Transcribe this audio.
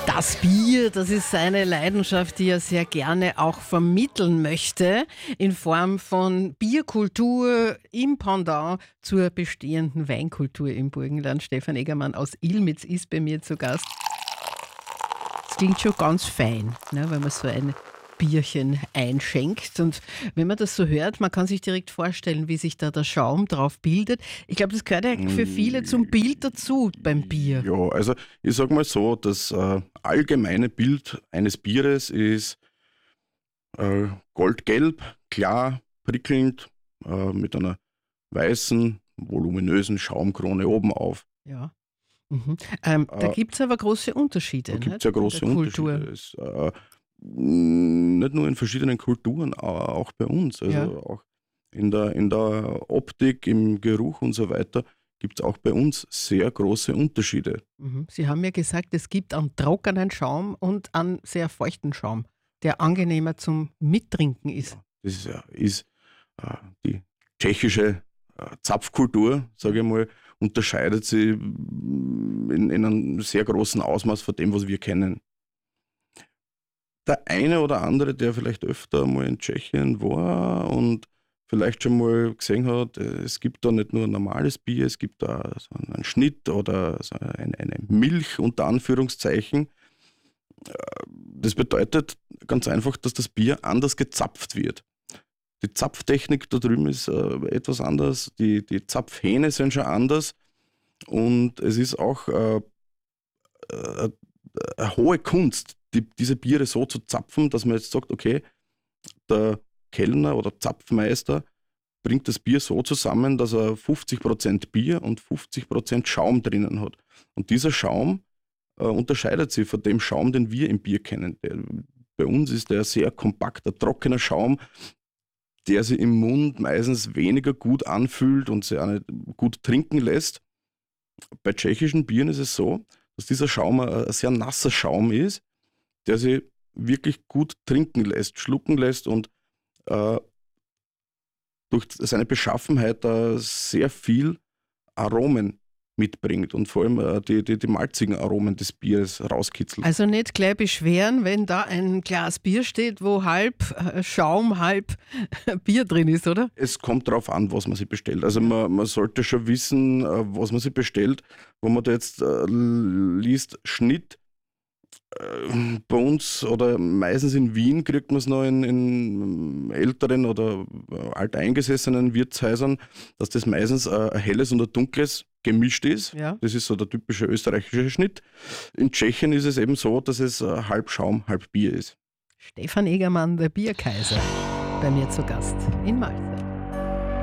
Das Bier, das ist seine Leidenschaft, die er sehr gerne auch vermitteln möchte, in Form von Bierkultur im Pendant zur bestehenden Weinkultur im Burgenland. Stefan Egermann aus Ilmitz ist bei mir zu Gast. Das klingt schon ganz fein, ne, wenn man so ein Bierchen einschenkt. Und wenn man das so hört, man kann sich direkt vorstellen, wie sich da der Schaum drauf bildet. Ich glaube, das gehört ja für viele zum Bild dazu beim Bier. Ja, also ich sage mal so, das allgemeine Bild eines Bieres ist goldgelb, klar, prickelnd, mit einer weißen, voluminösen Schaumkrone oben auf. Ja. Mhm. Da gibt es aber große Unterschiede. Da gibt es ja große Kultur. Unterschiede. Nicht nur in verschiedenen Kulturen, aber auch bei uns. Also Ja. auch in der Optik, im Geruch und so weiter gibt es auch bei uns sehr große Unterschiede. Mhm. Sie haben ja gesagt, es gibt einen trockenen Schaum und einen sehr feuchten Schaum, der angenehmer zum Mittrinken ist. Das ist die tschechische Zapfkultur, sage ich mal, unterscheidet sich in einem sehr großen Ausmaß von dem, was wir kennen. Der eine oder andere, der vielleicht öfter mal in Tschechien war und vielleicht schon mal gesehen hat, es gibt da nicht nur ein normales Bier, es gibt da so einen Schnitt oder so eine Milch unter Anführungszeichen. Das bedeutet ganz einfach, dass das Bier anders gezapft wird. Die Zapftechnik da drüben ist etwas anders, die Zapfhähne sind schon anders und es ist auch eine hohe Kunst, diese Biere so zu zapfen, dass man jetzt sagt, okay, der Kellner oder Zapfmeister bringt das Bier so zusammen, dass er 50% Bier und 50% Schaum drinnen hat. Und dieser Schaum unterscheidet sich von dem Schaum, den wir im Bier kennen. Bei uns ist der sehr kompakter, trockener Schaum, der sich im Mund meistens weniger gut anfühlt und sich auch nicht gut trinken lässt. Bei tschechischen Bieren ist es so, dass dieser Schaum ein sehr nasser Schaum ist, der sich wirklich gut trinken lässt, schlucken lässt und durch seine Beschaffenheit sehr viel Aromen mitbringt und vor allem die malzigen Aromen des Bieres rauskitzelt. Also nicht gleich beschweren, wenn da ein Glas Bier steht, wo halb Schaum, halb Bier drin ist, oder? Es kommt darauf an, was man sich bestellt. Also man sollte schon wissen, was man sich bestellt. Wo man da jetzt liest, Schnitt, bei uns oder meistens in Wien kriegt man es noch in älteren oder alteingesessenen Wirtshäusern, dass das meistens ein helles und ein dunkles gemischt ist. Ja. Das ist so der typische österreichische Schnitt. In Tschechien ist es eben so, dass es halb Schaum, halb Bier ist. Stefan Egermann, der Bierkaiser, bei mir zu Gast in Malta.